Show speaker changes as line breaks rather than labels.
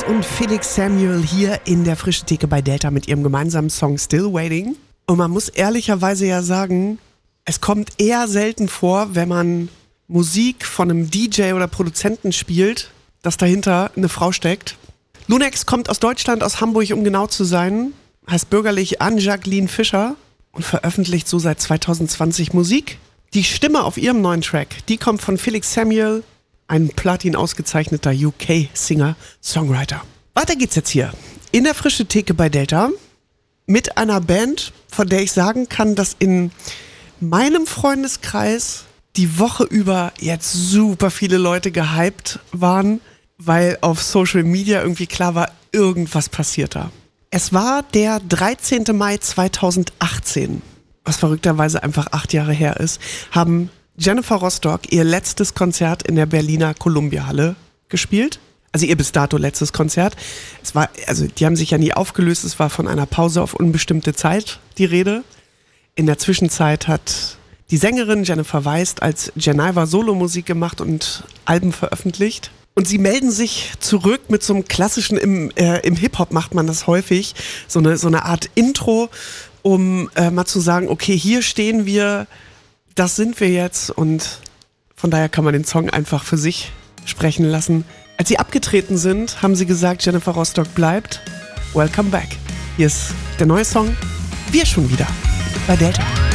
und Felix Samuel hier in der frischen Theke bei Delta mit ihrem gemeinsamen Song Still Waiting. Und man muss ehrlicherweise ja sagen, es kommt eher selten vor, wenn man Musik von einem DJ oder Produzenten spielt, dass dahinter eine Frau steckt. Lunex kommt aus Deutschland, aus Hamburg, um genau zu sein, heißt bürgerlich Anne-Jacqueline Fischer und veröffentlicht so seit 2020 Musik. Die Stimme auf ihrem neuen Track, die kommt von Felix Samuel, ein Platin ausgezeichneter UK-Singer-Songwriter. Weiter geht's jetzt hier in der frischen Theke bei Delta mit einer Band, von der ich sagen kann, dass in meinem Freundeskreis die Woche über jetzt super viele Leute gehypt waren, weil auf Social Media irgendwie klar war, irgendwas passiert da. Es war der 13. Mai 2018, was verrückterweise einfach 8 Jahre her ist, haben Jennifer Rostock ihr letztes Konzert in der Berliner Columbia-Halle gespielt. Also ihr bis dato letztes Konzert. Die haben sich ja nie aufgelöst, es war von einer Pause auf unbestimmte Zeit die Rede. In der Zwischenzeit hat die Sängerin Jennifer Weist als Geneva Solomusik gemacht und Alben veröffentlicht. Und sie melden sich zurück mit so einem klassischen, im Hip-Hop macht man das häufig, so eine Art Intro, um mal zu sagen, okay, hier stehen wir, das sind wir jetzt, und von daher kann man den Song einfach für sich sprechen lassen. Als sie abgetreten sind, haben sie gesagt, Jennifer Rostock bleibt. Welcome back. Hier ist der neue Song. Wir schon wieder bei Delta.